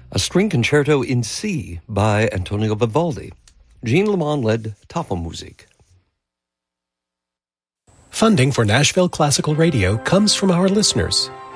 a string concerto in C by Antonio Vivaldi. Gene Lamont led Tafelmusik. Funding for Nashville Classical Radio comes from our listeners.